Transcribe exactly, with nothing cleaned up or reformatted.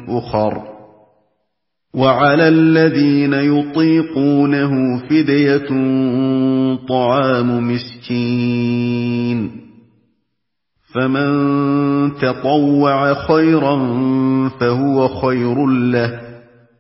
أخر. وعلى الذين يطيقونه فدية طعام مسكين، فمن تطوع خيرا فهو خير له،